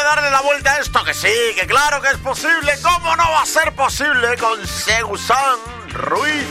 darle la vuelta a esto, que sí, que claro que es posible. ¿Cómo no va a ser posible con Segusan Ruiz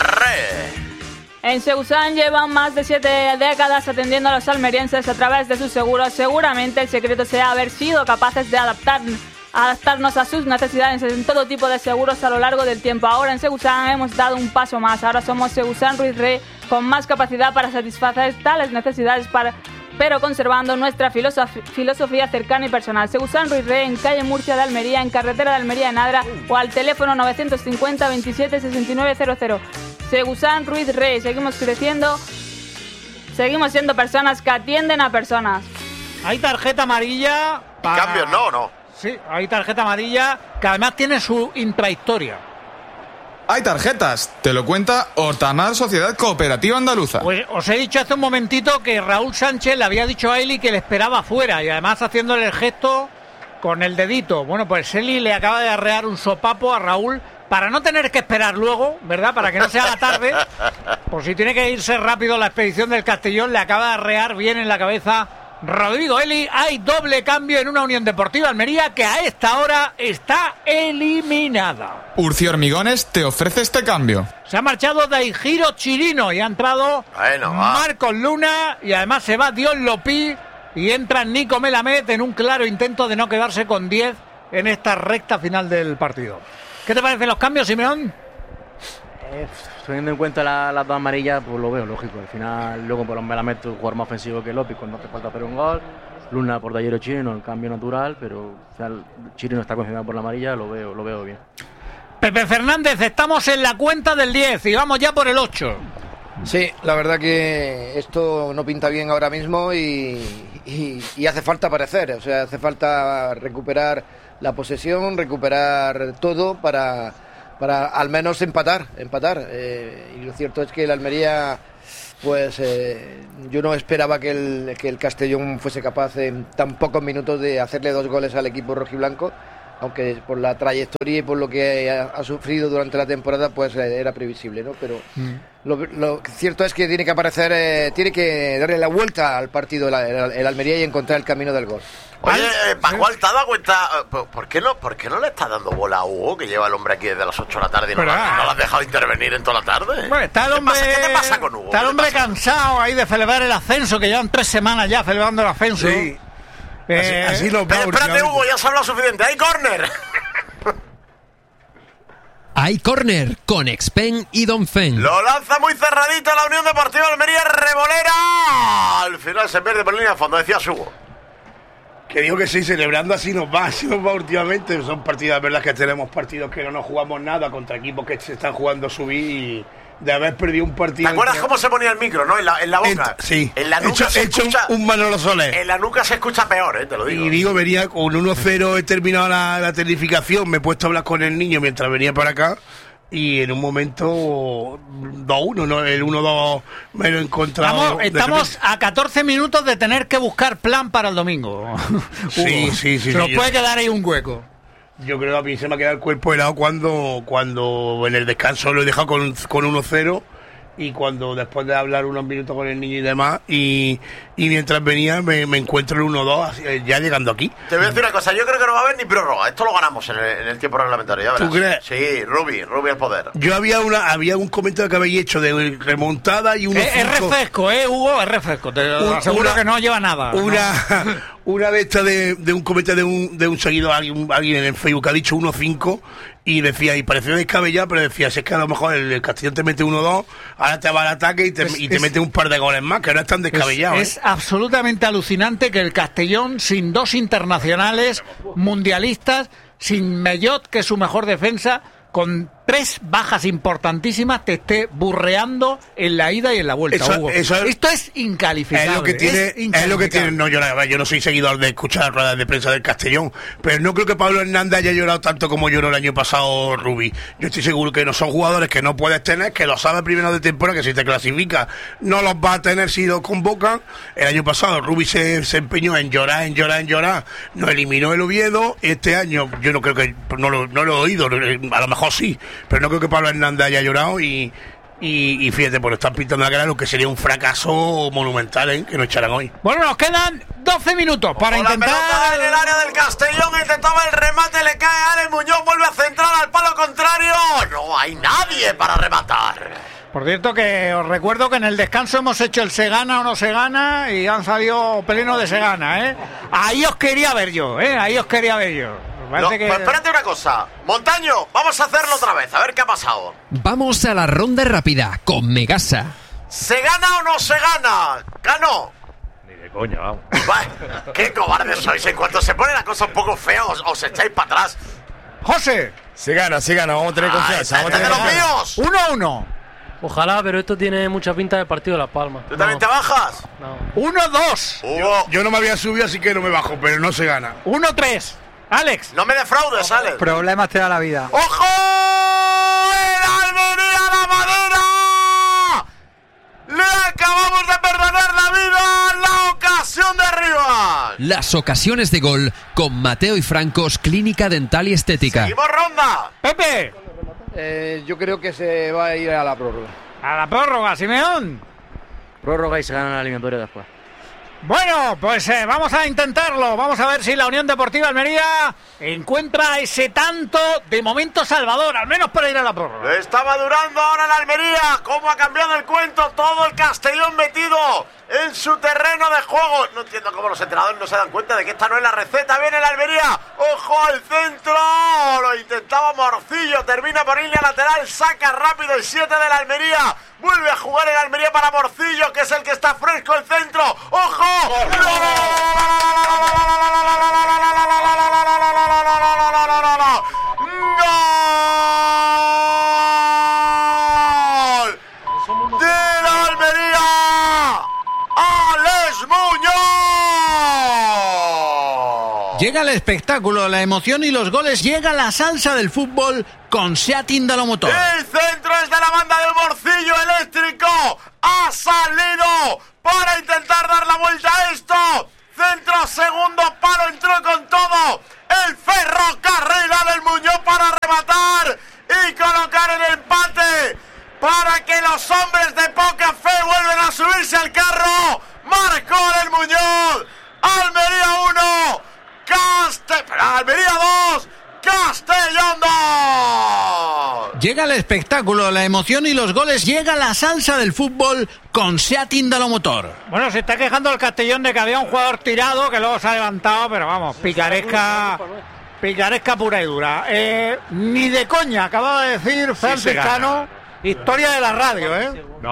Re? En Segusan llevan más de 7 décadas atendiendo a los almerienses a través de sus seguros. Seguramente el secreto sea haber sido capaces de adaptarnos a sus necesidades en todo tipo de seguros a lo largo del tiempo. Ahora en Segusan hemos dado un paso más. Ahora somos Segusan Ruiz Re, con más capacidad para satisfacer tales necesidades, pero conservando nuestra filosofía cercana y personal. Segusan Ruiz Re, en calle Murcia de Almería, en carretera de Almería en Adra, o al teléfono 950 27 69 00. Segusan Ruiz Re, seguimos creciendo, seguimos siendo personas que atienden a personas. Hay tarjeta amarilla para... ¿Cambios no o no? Sí, hay tarjeta amarilla que además tiene su intrahistoria. Hay tarjetas, te lo cuenta Hortamar Sociedad Cooperativa Andaluza. Pues os he dicho hace un momentito que Raúl Sánchez le había dicho a Eli que le esperaba fuera y además haciéndole el gesto con el dedito. Bueno, pues Eli le acaba de arrear un sopapo a Raúl para no tener que esperar luego, ¿verdad? Para que no se haga tarde. Por si tiene que irse rápido la expedición del Castellón, le acaba de arrear bien en la cabeza Rodrigo Eli. Hay doble cambio en una Unión Deportiva Almería que a esta hora está eliminada. Urci Hormigones te ofrece este cambio. Se ha marchado Daihiro Chirino y ha entrado Marcos Luna y además se va Dion Lopí y entra Nico Melamed en un claro intento de no quedarse con 10 en esta recta final del partido. ¿Qué te parecen los cambios, Simeón? Teniendo en cuenta las dos amarillas, pues lo veo lógico. Al final, luego por los Melamed, un jugador más ofensivo que López cuando hace falta hacer un gol. Luna por Daihiro Chirino, el cambio natural, pero al final Chirino está condicionado por la amarilla, lo veo bien. Pepe Fernández, estamos en la cuenta del 10 y vamos ya por el 8. Sí, la verdad que esto no pinta bien ahora mismo y hace falta aparecer, o sea, hace falta recuperar la posesión, recuperar todo para al menos empatar. Y lo cierto es que el Almería, pues yo no esperaba que el Castellón fuese capaz en tan pocos minutos de hacerle 2 goles al equipo rojiblanco, aunque por la trayectoria y por lo que ha sufrido durante la temporada, pues era previsible, ¿no? Pero lo cierto es que tiene que aparecer, tiene que darle la vuelta al partido el Almería y encontrar el camino del gol. Oye, Pascual, ¿te has dado cuenta? ¿Por qué no le estás dando bola a Hugo, que lleva el hombre aquí desde las 8 de la tarde y no lo has dejado intervenir en toda la tarde? Bueno, está el hombre, ¿Qué te pasa con Hugo? Está el hombre cansado ahí de celebrar el ascenso, que llevan 3 semanas ya celebrando el ascenso. Sí. Así lo va. Espérate, Hugo, ya se ha hablado suficiente. ¡Hay córner! Hay córner con Expen y Donfen. Lo lanza muy cerradito la Unión Deportiva Almería, revolera. Al final se pierde por línea de fondo, decía Hugo. Que digo que sí, celebrando así nos va últimamente. Son partidas, verdad, que tenemos partidos que no nos jugamos nada contra equipos que se están jugando a subir y de haber perdido un partido. ¿Te acuerdas cómo se ponía el micro, no? En la boca. Sí. En la nuca se escucha un Manolo Soler. En la nuca se escucha peor, te lo digo. Y digo, venía con 1-0, he terminado la tecnificación, me he puesto a hablar con el niño mientras venía para acá. Y en un momento 2-1, ¿no? El 1-2 me lo he encontrado. Estamos a 14 minutos de tener que buscar plan para el domingo. Sí. Se nos puede quedar ahí un hueco. Yo creo que a mí se me ha quedado el cuerpo helado cuando en el descanso lo he dejado con 1-0 y cuando después de hablar unos minutos con el niño y demás y mientras venía me encuentro el 1-2 ya llegando aquí. Te voy a decir una cosa, yo creo que no va a haber ni prórroga, esto lo ganamos en el tiempo reglamentario, ya verás. ¿Tú crees? Sí, Rubi al poder. Yo había un comentario que habéis hecho de remontada y es refresco, Hugo, es refresco, seguro que no lleva nada. Una de estas de un comentario de un seguidor, alguien en Facebook ha dicho 1-5 y decía, y pareció descabellado, pero decía, si es que a lo mejor el Castellón te mete 1-2, ahora te va al ataque y te mete un par de goles más, que no es tan descabellado. Es absolutamente alucinante que el Castellón, sin 2 internacionales mundialistas, sin Mellot, que es su mejor defensa, con 3 bajas importantísimas, te esté burreando en la ida y en la vuelta, Hugo. Esto es incalificable. Es lo que tiene no llorar. Yo no soy seguidor de escuchar ruedas de prensa del Castellón, pero no creo que Pablo Hernández haya llorado tanto como lloró el año pasado Rubi. Yo estoy seguro que no son jugadores que no puedes tener, que lo sabes primero de temporada, que si te clasifica no los vas a tener si los convocan. El año pasado Rubi se empeñó en llorar, nos eliminó el Oviedo. Este año yo no creo que, no lo he oído, a lo mejor sí, pero no creo que Pablo Hernández haya llorado y Y fíjate, pues lo están pintando la cara, lo que sería un fracaso monumental, que no echaran hoy. Bueno, nos quedan 12 minutos para intentar... La pelota en el área del Castellón, intentaba el remate, le cae a Alex Muñoz, vuelve a centrar al palo contrario. No hay nadie para rematar. Por cierto, que os recuerdo que en el descanso hemos hecho el se gana o no se gana y han salido pleno de se gana, ¿eh? Ahí os quería ver yo, ¿eh? Ahí os quería ver yo. No, pues espérate una cosa. Montaño, vamos a hacerlo otra vez, a ver qué ha pasado. Vamos a la ronda rápida con Megasa. ¿Se gana o no se gana? ¿Gano? Ni de coña, vamos. Qué cobardes sois. En cuanto se pone la cosa un poco fea, os echáis para atrás. José. Se gana, vamos a tener confianza. Vamos a tener los míos. 1-1. Ojalá, pero esto tiene mucha pinta de partido de Las Palmas. ¿Tú también te bajas? No. 1-2. Yo no me había subido, así que no me bajo, pero no se gana. 1-3. Alex. No me defraudes, Alex. Problemas te da la vida. ¡Ojo! ¡El Almería la Madera! ¡Le acabamos de perdonar la vida! ¡La ocasión de arriba! Las ocasiones de gol con Mateo y Francos, Clínica Dental y Estética. ¡Seguimos ronda! Pepe. Yo creo que se va a ir a la prórroga. A la prórroga, Simeón. Prórroga y se gana la eliminatoria después. Bueno, pues vamos a intentarlo. Vamos a ver si la Unión Deportiva Almería encuentra ese tanto de momento salvador, al menos para ir a la prórroga. Está madurando ahora la Almería. ¿Cómo ha cambiado el cuento? Todo el Castellón metido en su terreno de juego. No entiendo cómo los entrenadores no se dan cuenta de que esta no es la receta. Viene la Almería. ¡Ojo al centro! Lo intentaba Morcillo. Termina por línea lateral. Saca rápido el 7 de la Almería. Vuelve a jugar el Almería para Morcillo, que es el que está fresco el centro. ¡Ojo! ¡Gol! ¡De la Almería! ¡Alex Muñoz! Llega el espectáculo, la emoción y los goles. Llega la salsa del fútbol con SEAT Indalomotor. El centro es de la banda del Morcillo eléctrico. Ha salido para intentar dar la vuelta a esto. Centro, segundo palo, entró con todo. El ferrocarril del Muñoz para rematar y colocar el empate para que los hombres de poca fe vuelven a subirse al carro. Marcó el Muñoz. Almería 1, Almería 2, Castellón 2. Llega el espectáculo, la emoción y los goles. Llega la salsa del fútbol con SEAT Indalomotor. Bueno, se está quejando el Castellón de que había un jugador tirado que luego se ha levantado, pero vamos, picaresca pura y dura. Ni de coña, acaba de decir Franciscano. Historia de la radio, ¿eh? No,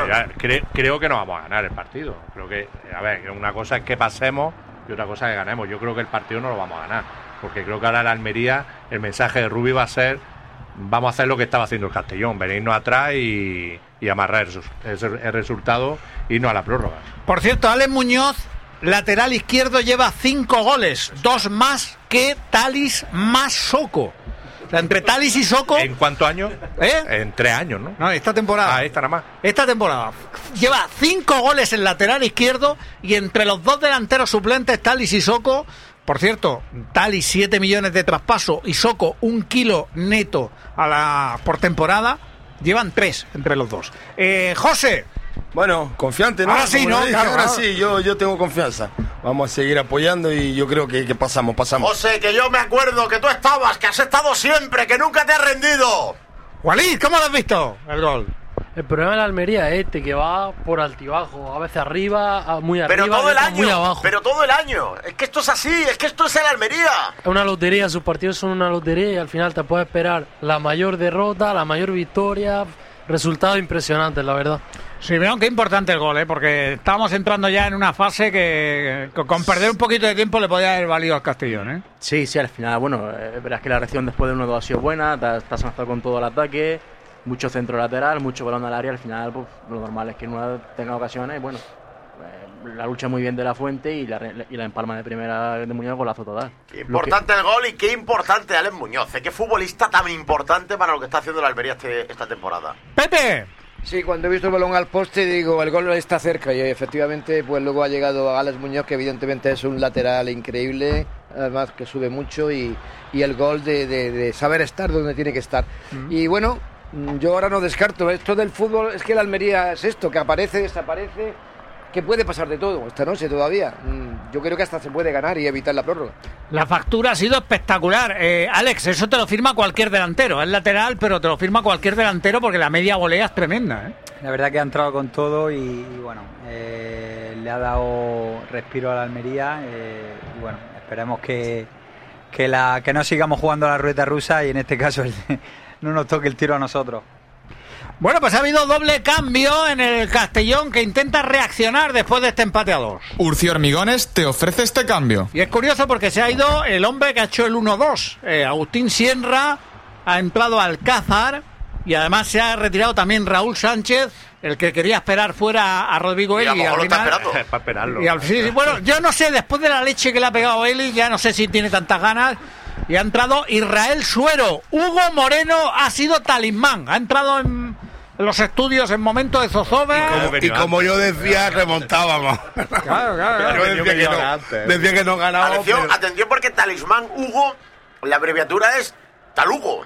creo que no vamos a ganar el partido. Creo que, a ver, una cosa es que pasemos y otra cosa es que ganemos. Yo creo que el partido no lo vamos a ganar, porque creo que ahora la Almería, el mensaje de Rubi va a ser: vamos a hacer lo que estaba haciendo el Castellón, venirnos atrás y amarrar el resultado, irnos a la prórroga. Por cierto, Alex Muñoz, lateral izquierdo, lleva 5 goles, 2 más que Talis más Soko. O sea, entre Talis y Soko... ¿En cuántos años? En 3 años, ¿no? No, esta temporada. Esta nada más. Esta temporada. Lleva 5 goles en lateral izquierdo y entre los 2 delanteros suplentes, Talis y Soko... Por cierto, Talis 7 millones de traspaso y Soko 1 kilo neto por temporada. Llevan 3 entre los dos. José. Bueno, confiante, ¿no? Ahora sí, ¿no? Claro, ahora sí, yo tengo confianza. Vamos a seguir apoyando y yo creo que pasamos. José, que yo me acuerdo que tú estabas, que has estado siempre, que nunca te has rendido. Walid, ¿cómo lo has visto el gol? El problema de la Almería es que va por altibajo, a veces arriba, muy arriba, pero todo el año, muy abajo. Pero todo el año. Es que esto es así, es que esto es el Almería. Es una lotería, sus partidos son una lotería y al final te puedes esperar la mayor derrota, la mayor victoria, resultados impresionantes, la verdad. Sí, vean qué importante el gol, porque estábamos entrando ya en una fase que con perder un poquito de tiempo le podía haber valido al Castellón, ¿eh? Sí, al final, bueno, verás que la reacción después de 1-2 ha sido buena, te has lanzado con todo el ataque, mucho centro lateral, mucho balón al área, al final pues, lo normal es que uno tenga ocasiones, y bueno, la lucha muy bien de La Fuente y la empalma de primera de Muñoz, golazo total. Qué importante el gol y qué importante Alex Muñoz, qué futbolista tan importante para lo que está haciendo la Almería esta temporada. ¡Pepe! Sí, cuando he visto el balón al poste digo, el gol está cerca y efectivamente pues luego ha llegado a Alex Muñoz, que evidentemente es un lateral increíble, además que sube mucho y el gol de saber estar donde tiene que estar. Y bueno, Yo ahora no descarto. Esto del fútbol es que la Almería es esto, que aparece, desaparece, que puede pasar de todo esta noche todavía. Yo creo que hasta se puede ganar y evitar la prórroga. La factura ha sido espectacular. Alex, eso te lo firma cualquier delantero. Es lateral, pero te lo firma cualquier delantero porque la media volea es tremenda, ¿eh? La verdad que ha entrado con todo y bueno, le ha dado respiro a la Almería y bueno, esperemos que no sigamos jugando a la ruleta rusa y en este caso no nos toque el tiro a nosotros. Bueno, pues ha habido doble cambio en el Castellón, que intenta reaccionar después de este empate a 2. Urci Hormigones te ofrece este cambio. Y es curioso porque se ha ido el hombre que ha hecho el 1-2. Agustín Sienra, ha entrado Alcázar y además se ha retirado también Raúl Sánchez, el que quería esperar fuera a Rodrigo Eli. Y a lo mejor lo está esperando. Para esperarlo. Sí, bueno, yo no sé, después de la leche que le ha pegado Eli, ya no sé si tiene tantas ganas. Y ha entrado Israel Suero. Hugo Moreno ha sido talismán. Ha entrado en los estudios en momento de zozobra. Y como yo decía, remontábamos. Claro. Yo decía que no ganábamos. Atención, porque talismán Hugo, la abreviatura es Talugo.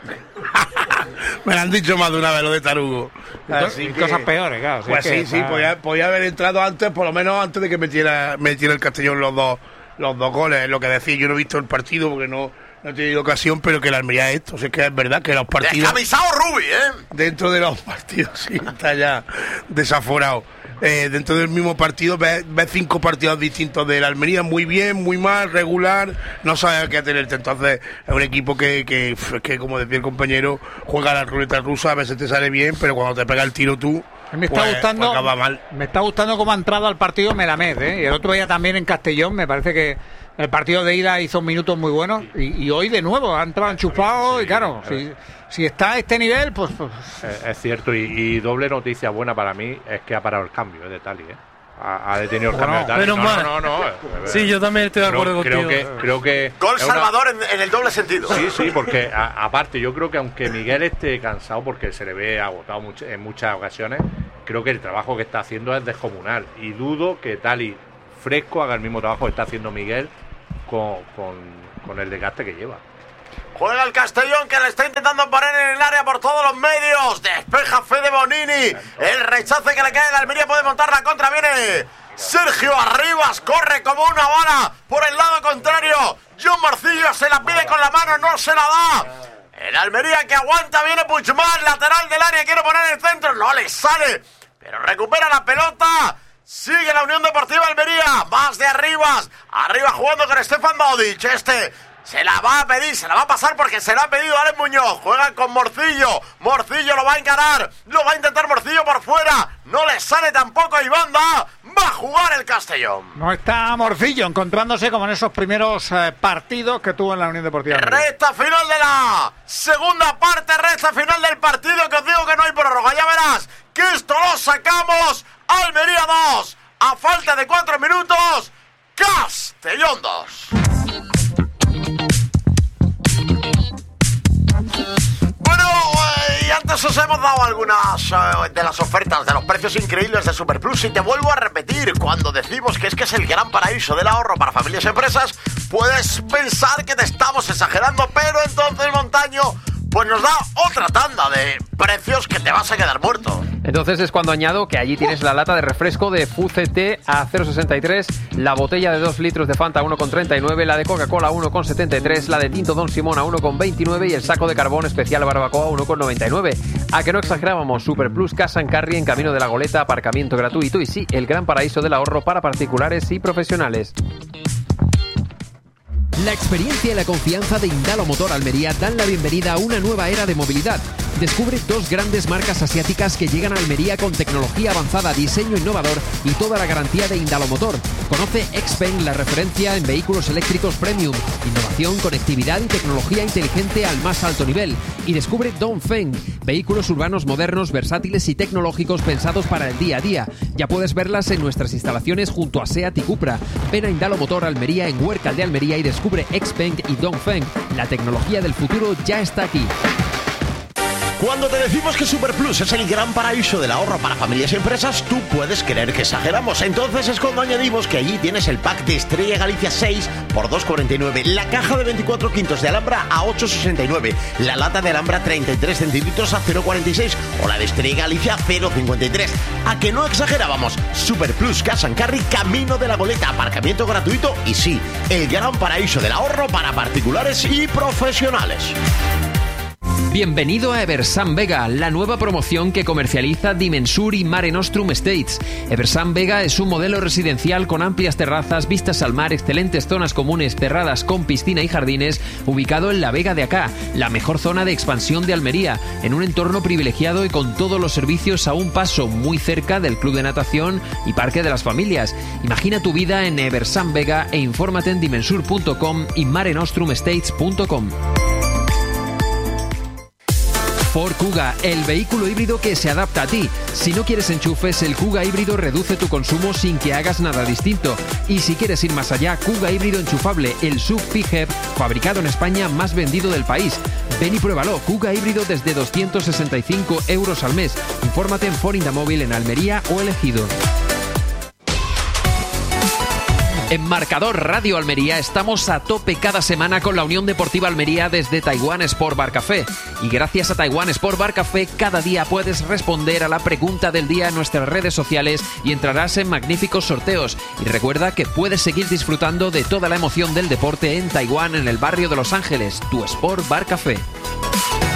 Me lo han dicho más de una vez lo de Tarugo. Y cosas peores, claro. Pues sí, podía haber entrado antes, por lo menos antes de que metiera el Castellón los dos goles. Lo que decía, yo no he visto el partido porque no he tenido ocasión, pero que la Almería es esto. O sea, que es verdad que los partidos... Descamisado Rubi, Dentro de los partidos, sí, está ya desaforado. Dentro del mismo partido ves 5 partidos distintos de la Almería, muy bien, muy mal, regular, no sabes a qué atenerte. Entonces es un equipo que como decía el compañero, juega a la ruleta rusa, a veces te sale bien, pero cuando te pega el tiro tú, me está gustando cómo ha entrado al partido Melamed, y el otro día también en Castellón. Me parece que el partido de ida hizo minutos muy buenos y hoy de nuevo ha entrado enchufado y claro, si está a este nivel, pues... Es cierto, y doble noticia buena para mí es que ha parado el cambio de Tali, ha detenido el cambio de Tali. No. Sí, yo también estoy de acuerdo contigo. Creo que gol salvador en el doble sentido. Sí, porque aparte yo creo que aunque Miguel esté cansado porque se le ve agotado en muchas ocasiones, creo que el trabajo que está haciendo es descomunal y dudo que Tali fresco haga el mismo trabajo que está haciendo Miguel con el desgaste que lleva. Juega el Castellón, que le está intentando poner en el área por todos los medios. Despeja Fede Bonini. El rechace que le cae a Almería, puede montar la contra. Viene Sergio Arribas, corre como una bala por el lado contrario. John Morcillo se la pide con la mano, no se la da. El Almería que aguanta, viene Puigdemont, lateral del área, quiere poner el centro, no le sale, pero recupera la pelota. Sigue la Unión Deportiva Almería, más de arriba jugando con Stefan Dodic. Se la va a pedir, se la va a pasar porque se la ha pedido Alex Muñoz. Juega con Morcillo lo va a encarar, lo va a intentar Morcillo por fuera, no le sale tampoco y va a jugar el Castellón. No está Morcillo encontrándose como en esos primeros partidos que tuvo en la Unión Deportiva Almería. Recta final de la segunda parte, recta final del partido, que os digo que no hay prórroga. Ya verás que esto lo sacamos. Almería 2, a falta de 4 minutos, Castellón 2. Bueno, y antes os hemos dado algunas de las ofertas de los precios increíbles de Superplus. Y te vuelvo a repetir, cuando decimos que es el gran paraíso del ahorro para familias y empresas, puedes pensar que te estamos exagerando, pero entonces Montaño pues nos da otra tanda de precios que te vas a quedar muerto. Entonces es cuando añado que allí tienes la lata de refresco de FUCT a 0,63, la botella de 2 litros de Fanta a 1,39, la de Coca-Cola a 1,73, la de Tinto Don Simón a 1,29 y el saco de carbón especial barbacoa a 1,99. ¿A que no exagerábamos? Superplus Casa en Carri, en Camino de la Goleta, aparcamiento gratuito y sí, el gran paraíso del ahorro para particulares y profesionales. La experiencia y la confianza de Indalo Motor Almería dan la bienvenida a una nueva era de movilidad. Descubre 2 grandes marcas asiáticas que llegan a Almería con tecnología avanzada, diseño innovador y toda la garantía de Indalo Motor. Conoce XPeng, la referencia en vehículos eléctricos premium, innovación, conectividad y tecnología inteligente al más alto nivel. Y descubre Dongfeng, vehículos urbanos modernos, versátiles y tecnológicos pensados para el día a día. Ya puedes verlas en nuestras instalaciones junto a SEAT y Cupra. Ven a Indalo Motor Almería en Huércal de Almería y descubre XPeng y Dongfeng. La tecnología del futuro ya está aquí. Cuando te decimos que Superplus es el gran paraíso del ahorro para familias y empresas, tú puedes creer que exageramos. Entonces es cuando añadimos que allí tienes el pack de Estrella Galicia 6 por 2,49, la caja de 24 quintos de Alhambra a 8,69, la lata de Alhambra 33 centilitros a 0,46 o la de Estrella Galicia 0,53. ¿A que no exagerábamos? Superplus Cash and Carry, camino de la Goleta, aparcamiento gratuito y sí, el gran paraíso del ahorro para particulares y profesionales. Bienvenido a Eversan Vega, la nueva promoción que comercializa Dimensur y Mare Nostrum Estates. Eversan Vega es un modelo residencial con amplias terrazas, vistas al mar, excelentes zonas comunes cerradas con piscina y jardines, ubicado en la Vega de Acá, la mejor zona de expansión de Almería, en un entorno privilegiado y con todos los servicios a un paso, muy cerca del club de natación y parque de las familias. Imagina tu vida en Eversan Vega e infórmate en dimensur.com y marenostrumestates.com. Ford Kuga, el vehículo híbrido que se adapta a ti. Si no quieres enchufes, el Kuga híbrido reduce tu consumo sin que hagas nada distinto. Y si quieres ir más allá, Kuga híbrido enchufable, el SUV PHEV, fabricado en España, más vendido del país. Ven y pruébalo, Kuga híbrido desde 265 euros al mes. Infórmate en Ford Indamóvil en Almería o El Ejido. En Marcador Radio Almería estamos a tope cada semana con la Unión Deportiva Almería desde Taiwán Sport Bar Café. Y gracias a Taiwán Sport Bar Café, cada día puedes responder a la pregunta del día en nuestras redes sociales y entrarás en magníficos sorteos. Y recuerda que puedes seguir disfrutando de toda la emoción del deporte en Taiwán, en el barrio de Los Ángeles, tu Sport Bar Café.